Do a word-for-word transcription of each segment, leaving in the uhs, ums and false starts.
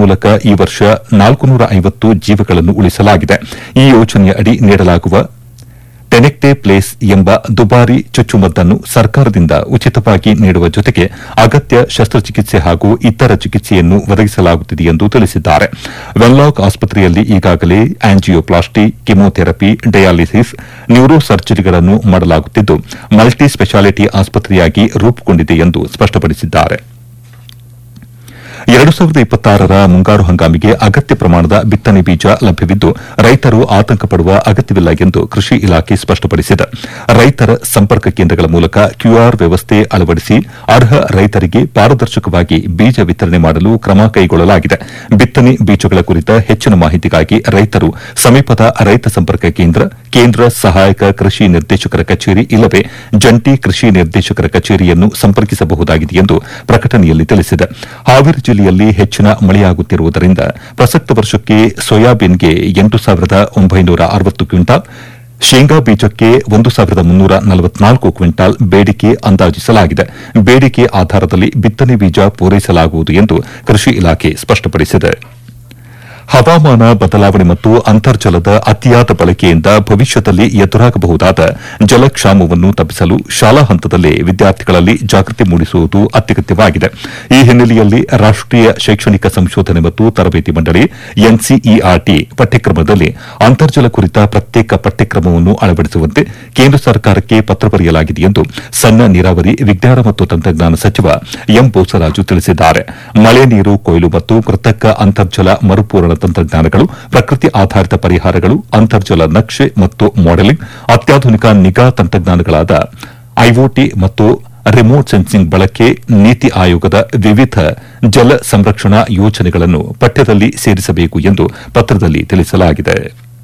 ಮೂಲಕ ಈ ವರ್ಷ ನಾಲ್ಕುನೂರ ಐವತ್ತು ಜೀವಗಳನ್ನು ಉಳಿಸಲಾಗಿದೆ. ಈ ಯೋಜನೆಯ ಅಡಿ ನೀಡಲಾಗುವ ಟೆನೆಕ್ಟೆ ಪ್ಲೇಸ್ ಎಂಬ ದುಬಾರಿ ಚುಚ್ಚುಮದ್ದನ್ನು ಸರ್ಕಾರದಿಂದ ಉಚಿತವಾಗಿ ನೀಡುವ ಜೊತೆಗೆ ಅಗತ್ಯ ಶಸ್ತ್ರಚಿಕಿತ್ಸೆ ಹಾಗೂ ಇತರ ಚಿಕಿತ್ಸೆಯನ್ನು ಒದಗಿಸಲಾಗುತ್ತಿದೆ ಎಂದು ತಿಳಿಸಿದ್ದಾರೆ. ವೆನ್ಲಾಕ್ ಆಸ್ಪತ್ರೆಯಲ್ಲಿ ಈಗಾಗಲೇ ಆಂಜಿಯೋಪ್ಲಾಸ್ಟಿ, ಕಿಮೋಥೆರಪಿ, ಡಯಾಲಿಸಿಸ್, ನ್ಯೂರೋ ಸರ್ಜರಿಗಳನ್ನು ಮಾಡಲಾಗುತ್ತಿದ್ದು ಮಲ್ಟಿ ಸ್ಪೆಷಾಲಿಟಿ ಆಸ್ಪತ್ರೆಯಾಗಿ ರೂಪುಗೊಂಡಿದೆ ಎಂದು ಸ್ಪಷ್ಟಪಡಿಸಿದ್ದಾರೆ. ಎರಡು ಸಾವಿರದ ಇಪ್ಪತ್ತಾರರ ಮುಂಗಾರು ಹಂಗಾಮಿಗೆ ಅಗತ್ಯ ಪ್ರಮಾಣದ ಬಿತ್ತನೆ ಬೀಜ ಲಭ್ಯವಿದ್ದು ರೈತರು ಆತಂಕ ಪಡುವ ಅಗತ್ಯವಿಲ್ಲ ಎಂದು ಕೃಷಿ ಇಲಾಖೆ ಸ್ಪಷ್ಟಪಡಿಸಿದೆ. ರೈತರ ಸಂಪರ್ಕ ಕೇಂದ್ರಗಳ ಮೂಲಕ ಕ್ಯೂಆರ್ ವ್ಯವಸ್ಥೆ ಅಳವಡಿಸಿ ಅರ್ಹ ರೈತರಿಗೆ ಪಾರದರ್ಶಕವಾಗಿ ಬೀಜ ವಿತರಣೆ ಮಾಡಲು ಕ್ರಮ ಕೈಗೊಳ್ಳಲಾಗಿದೆ. ಬಿತ್ತನೆ ಬೀಜಗಳ ಕುರಿತ ಹೆಚ್ಚಿನ ಮಾಹಿತಿಗಾಗಿ ರೈತರು ಸಮೀಪದ ರೈತ ಸಂಪರ್ಕ ಕೇಂದ್ರ, ಕೇಂದ್ರ ಸಹಾಯಕ ಕೃಷಿ ನಿರ್ದೇಶಕರ ಕಚೇರಿ ಇಲ್ಲವೇ ಜಂಟಿ ಕೃಷಿ ನಿರ್ದೇಶಕರ ಕಚೇರಿಯನ್ನು ಸಂಪರ್ಕಿಸಬಹುದಾಗಿದೆ ಎಂದು ಪ್ರಕಟಣೆಯಲ್ಲಿ ತಿಳಿಸಿದೆ. ಹಾವೇರಿ ಜಿಲ್ಲೆಯಲ್ಲಿ ಹೆಚ್ಚಿನ ಮಳೆಯಾಗುತ್ತಿರುವುದರಿಂದ ಪ್ರಸಕ್ತ ವರ್ಷಕ್ಕೆ ಸೋಯಾಬೀನ್ಗೆ ಎಂಟು ಸಾವಿರದ ಒಂಬೈನೂರ ಅರವತ್ತು ಕ್ವಿಂಟಾಲ್, ಶೇಂಗಾ ಬೀಜಕ್ಕೆ ಒಂದು ಸಾವಿರದ ಮುನ್ನೂರ ನಲವತ್ನಾಲ್ಕು ಕ್ವಿಂಟಾಲ್ ಬೇಡಿಕೆ ಅಂದಾಜಿಸಲಾಗಿದೆ. ಬೇಡಿಕೆ ಆಧಾರದಲ್ಲಿ ಬಿತ್ತನೆ ಬೀಜ ಪೂರೈಸಲಾಗುವುದು ಎಂದು ಕೃಷಿ ಇಲಾಖೆ ಸ್ಪಷ್ಟಪಡಿಸಿದೆ. ಹವಾಮಾನ ಬದಲಾವಣೆ ಮತ್ತು ಅಂತರ್ಜಲದ ಅತಿಯಾದ ಬಳಕೆಯಿಂದ ಭವಿಷ್ಯದಲ್ಲಿ ಎದುರಾಗಬಹುದಾದ ಜಲಕ್ಷಾಮವನ್ನು ತಪ್ಪಿಸಲು ಶಾಲಾ ಹಂತದಲ್ಲೇ ವಿದ್ಯಾರ್ಥಿಗಳಲ್ಲಿ ಜಾಗೃತಿ ಮೂಡಿಸುವುದು ಅತ್ಯಗತ್ಯವಾಗಿದೆ. ಈ ಹಿನ್ನೆಲೆಯಲ್ಲಿ ರಾಷ್ಟೀಯ ಶೈಕ್ಷಣಿಕ ಸಂಶೋಧನೆ ಮತ್ತು ತರಬೇತಿ ಮಂಡಳಿ ಎನ್ಸಿಇಆರ್ಟಿ ಪಠ್ಯಕ್ರಮದಲ್ಲಿ ಅಂತರ್ಜಲ ಕುರಿತ ಪ್ರತ್ಯೇಕ ಪಠ್ಯಕ್ರಮವನ್ನು ಅಳವಡಿಸುವಂತೆ ಕೇಂದ್ರ ಸರ್ಕಾರಕ್ಕೆ ಪತ್ರ ಬರೆಯಲಾಗಿದೆ ಎಂದು ಸಣ್ಣ ನೀರಾವರಿ, ವಿಜ್ಞಾನ ಮತ್ತು ತಂತ್ರಜ್ಞಾನ ಸಚಿವ ಎಂ ಬೋಸರಾಜು ತಿಳಿಸಿದ್ದಾರೆ. ಮಳೆ ನೀರು ಕೊಯ್ಲು ಮತ್ತು ಕೃತಕ ಅಂತರ್ಜಲ ಮರುಪೂರಣ ತಂತ್ರಜ್ಞಾನಗಳು, ಪ್ರಕೃತಿ ಆಧಾರಿತ ಪರಿಹಾರಗಳು, ಅಂತರ್ಜಲ ನಕ್ಷೆ ಮತ್ತು ಮಾಡೆಲಿಂಗ್, ಅತ್ಯಾಧುನಿಕ ನಿಗಾ ತಂತ್ರಜ್ಞಾನಗಳಾದ ಐಒಟಿ ಮತ್ತು ರಿಮೋಟ್ ಸೆನ್ಸಿಂಗ್ ಬಳಕೆ, ನೀತಿ ಆಯೋಗದ ವಿವಿಧ ಜಲ ಸಂರಕ್ಷಣಾ ಯೋಜನೆಗಳನ್ನು ಪಠ್ಯದಲ್ಲಿ ಸೇರಿಸಬೇಕು ಎಂದು ಪತ್ರದಲ್ಲಿ ತಿಳಿಸಲಾಗಿದೆ.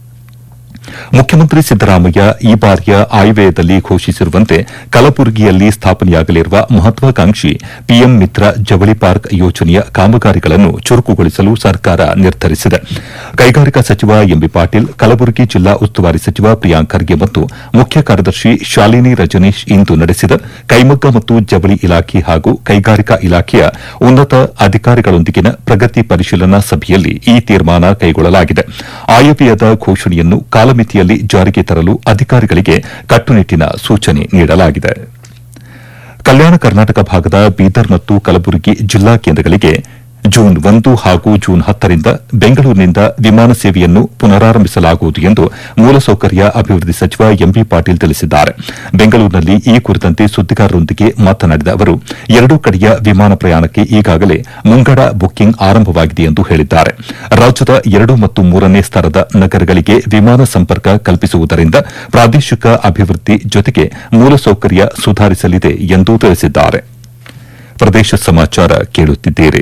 ಮುಖ್ಯಮಂತ್ರಿ ಸಿದ್ದರಾಮಯ್ಯ ಈ ಬಾರಿಯ ಆಯವ್ಯಯದಲ್ಲಿ ಘೋಷಿಸಿರುವಂತೆ ಕಲಬುರಗಿಯಲ್ಲಿ ಸ್ಥಾಪನೆಯಾಗಲಿರುವ ಮಹತ್ವಾಕಾಂಕ್ಷಿ ಪಿಎಂ ಮಿತ್ರ ಜವಳಿ ಪಾರ್ಕ್ ಯೋಜನೆಯ ಕಾಮಗಾರಿಗಳನ್ನು ಚುರುಕುಗೊಳಿಸಲು ಸರ್ಕಾರ ನಿರ್ಧರಿಸಿದೆ. ಕೈಗಾರಿಕಾ ಸಚಿವ ಎಂಬಿ ಪಾಟೀಲ್, ಕಲಬುರಗಿ ಜಿಲ್ಲಾ ಉಸ್ತುವಾರಿ ಸಚಿವ ಪ್ರಿಯಾಂಕ್ ಖರ್ಗೆ ಮತ್ತು ಮುಖ್ಯ ಕಾರ್ಯದರ್ಶಿ ಶಾಲಿನಿ ರಜನೀಶ್ ಇಂದು ನಡೆಸಿದ ಕೈಮಗ್ಗ ಮತ್ತು ಜವಳಿ ಇಲಾಖೆ ಹಾಗೂ ಕೈಗಾರಿಕಾ ಇಲಾಖೆಯ ಉನ್ನತ ಅಧಿಕಾರಿಗಳೊಂದಿಗಿನ ಪ್ರಗತಿ ಪರಿಶೀಲನಾ ಸಭೆಯಲ್ಲಿ ಈ ತೀರ್ಮಾನ ಕೈಗೊಳ್ಳಲಾಗಿದೆ. ಆಯವ್ಯಯದ ಘೋಷಣೆಯನ್ನು ಕಾಲಮಿತಿಯಲ್ಲಿ ಜಾರಿಗೆ ತರಲು ಅಧಿಕಾರಿಗಳಿಗೆ ಕಟ್ಟುನಿಟ್ಟಿನ ಸೂಚನೆ ನೀಡಲಾಗಿದೆ. ಕಲ್ಯಾಣ ಕರ್ನಾಟಕ ಭಾಗದ ಬೀದರ್ ಮತ್ತು ಕಲಬುರಗಿ ಜಿಲ್ಲಾ ಕೇಂದ್ರಗಳಿಗೆ ಜೂನ್ ಒಂದು ಹಾಗೂ ಜೂನ್ ಹತ್ತರಿಂದ ಬೆಂಗಳೂರಿನಿಂದ ವಿಮಾನ ಸೇವೆಯನ್ನು ಪುನರಾರಂಭಿಸಲಾಗುವುದು ಎಂದು ಮೂಲಸೌಕರ್ಯ ಅಭಿವೃದ್ಧಿ ಸಚಿವ ಎಂಬಿ ಪಾಟೀಲ್ ತಿಳಿಸಿದ್ದಾರೆ. ಬೆಂಗಳೂರಿನಲ್ಲಿ ಈ ಕುರಿತಂತೆ ಸುದ್ದಿಗಾರರೊಂದಿಗೆ ಮಾತನಾಡಿದ ಅವರು, ಎರಡೂ ಕಡೆಯ ವಿಮಾನ ಪ್ರಯಾಣಕ್ಕೆ ಈಗಾಗಲೇ ಮುಂಗಡ ಬುಕ್ಕಿಂಗ್ ಆರಂಭವಾಗಿದೆ ಎಂದು ಹೇಳಿದ್ದಾರೆ. ರಾಜ್ಯದ ಎರಡು ಮತ್ತು ಮೂರನೇ ಸ್ತರದ ನಗರಗಳಿಗೆ ವಿಮಾನ ಸಂಪರ್ಕ ಕಲ್ಪಿಸುವುದರಿಂದ ಪ್ರಾದೇಶಿಕ ಅಭಿವೃದ್ಧಿ ಜೊತೆಗೆ ಮೂಲಸೌಕರ್ಯ ಸುಧಾರಿಸಲಿದೆ ಎಂದು ತಿಳಿಸಿದ್ದಾರೆ. ಪ್ರದೇಶ ಸಮಾಚಾರ ಕೇಳುತ್ತಿದ್ದೀರಿ.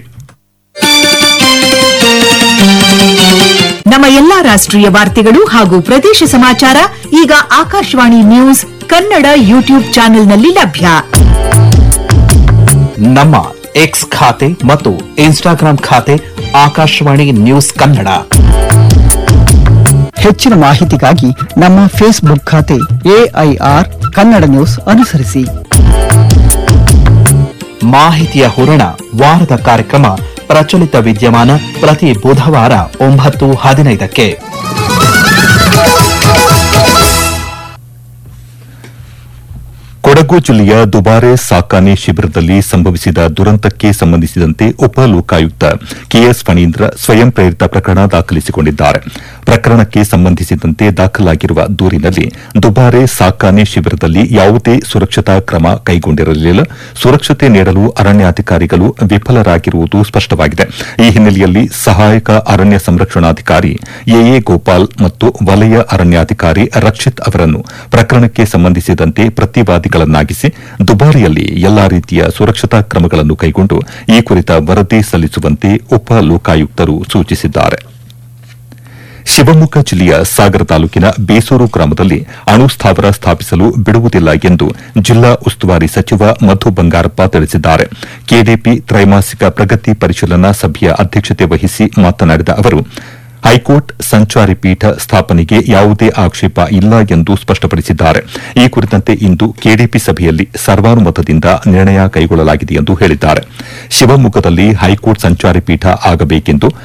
ನಮ್ಮ ಎಲ್ಲಾ ರಾಷ್ಟ್ರೀಯ ವಾರ್ತೆಗಳು ಹಾಗೂ ಪ್ರದೇಶ ಸಮಾಚಾರ ಈಗ ಆಕಾಶವಾಣಿ ನ್ಯೂಸ್ ಕನ್ನಡ ಯೂಟ್ಯೂಬ್ ಚಾನೆಲ್ನಲ್ಲಿ ಲಭ್ಯ. ನಮ್ಮ ಎಕ್ಸ್ ಖಾತೆ ಮತ್ತು ಇನ್ಸ್ಟಾಗ್ರಾಂ ಖಾತೆ ಆಕಾಶವಾಣಿ ನ್ಯೂಸ್ ಕನ್ನಡ. ಹೆಚ್ಚಿನ ಮಾಹಿತಿಗಾಗಿ ನಮ್ಮ ಫೇಸ್ಬುಕ್ ಖಾತೆ ಎಐಆರ್ ಕನ್ನಡ ನ್ಯೂಸ್ ಅನುಸರಿಸಿ. ಮಾಹಿತಿಯ ಹೂರಣ ವಾರದ ಕಾರ್ಯಕ್ರಮ ಪ್ರಚಲಿತ ವಿದ್ಯಮಾನ ಪ್ರತಿ ಬುಧವಾರ ಒಂಬತ್ತು ಹದಿನೈದಕ್ಕೆ. ಕೊಡಗು ಜಿಲ್ಲೆಯ ದುಬಾರೆ ಸಾಕಾನೆ ಶಿಬಿರದಲ್ಲಿ ಸಂಭವಿಸಿದ ದುರಂತಕ್ಕೆ ಸಂಬಂಧಿಸಿದಂತೆ ಉಪ ಲೋಕಾಯುಕ್ತ ಕೆಎಸ್ ಫಣೀಂದ್ರ ಸ್ವಯಂ ಪ್ರೇರಿತ ಪ್ರಕರಣ ದಾಖಲಿಸಿಕೊಂಡಿದ್ದಾರೆ. ಪ್ರಕರಣಕ್ಕೆ ಸಂಬಂಧಿಸಿದಂತೆ ದಾಖಲಾಗಿರುವ ದೂರಿನಲ್ಲಿ ದುಬಾರೆ ಸಾಕಾನೆ ಶಿಬಿರದಲ್ಲಿ ಯಾವುದೇ ಸುರಕ್ಷತಾ ಕ್ರಮ ಕೈಗೊಂಡಿರಲಿಲ್ಲ, ಸುರಕ್ಷತೆ ನೀಡಲು ಅರಣ್ಯಾಧಿಕಾರಿಗಳು ವಿಫಲರಾಗಿರುವುದು ಸ್ಪಷ್ಟವಾಗಿದೆ. ಈ ಹಿನ್ನೆಲೆಯಲ್ಲಿ ಸಹಾಯಕ ಅರಣ್ಯ ಸಂರಕ್ಷಣಾಧಿಕಾರಿ ಎಎ ಗೋಪಾಲ್ ಮತ್ತು ವಲಯ ಅರಣ್ಯಾಧಿಕಾರಿ ರಕ್ಷಿತ್ ಅವರನ್ನು ಪ್ರಕರಣಕ್ಕೆ ಸಂಬಂಧಿಸಿದಂತೆ ಪ್ರತಿವಾದಿಗಳನ್ನಾಗಿಸಿ ದುಬಾರಿಯಲ್ಲಿ ಎಲ್ಲಾ ರೀತಿಯ ಸುರಕ್ಷತಾ ಕ್ರಮಗಳನ್ನು ಕೈಗೊಂಡು ಈ ಕುರಿತ ವರದಿ ಸಲ್ಲಿಸುವಂತೆ ಉಪ ಲೋಕಾಯುಕ್ತರು ಸೂಚಿಸಿದ್ದಾರೆ. ಶಿವಮೊಗ್ಗ ಜಿಲ್ಲೆಯ ಸಾಗರ ತಾಲೂಕಿನ ಬೇಸೂರು ಗ್ರಾಮದಲ್ಲಿ ಅಣು ಸ್ಥಾವರ ಸ್ಥಾಪಿಸಲು ಬಿಡುವುದಿಲ್ಲ ಎಂದು ಜಿಲ್ಲಾ ಉಸ್ತುವಾರಿ ಸಚಿವ ಮಧು ಬಂಗಾರಪ್ಪ ತಿಳಿಸಿದ್ದಾರೆ. ಕೆಡಿಪಿ ತ್ರೈಮಾಸಿಕ ಪ್ರಗತಿ ಪರಿಶೀಲನಾ ಸಭೆಯ ಅಧ್ಯಕ್ಷತೆ ವಹಿಸಿ ಮಾತನಾಡಿದ ಅವರು, ಹೈಕೋರ್ಟ್ ಸಂಚಾರಿ ಪೀಠ ಸ್ಥಾಪನೆಗೆ ಯಾವುದೇ ಆಕ್ಷೇಪ ಇಲ್ಲ ಎಂದು ಸ್ಪಷ್ಟಪಡಿಸಿದ್ದಾರೆ. ಈ ಕುರಿತಂತೆ ಇಂದು ಕೆಡಿಪಿ ಸಭೆಯಲ್ಲಿ ಸರ್ವಾನುಮತದಿಂದ ನಿರ್ಣಯ ಕೈಗೊಳ್ಳಲಾಗಿದೆ ಎಂದು ಹೇಳಿದ್ದಾರೆ. ಶಿವಮೊಗ್ಗದಲ್ಲಿ ಹೈಕೋರ್ಟ್ ಸಂಚಾರಿ ಪೀಠ ಆಗಬೇಕೆಂದು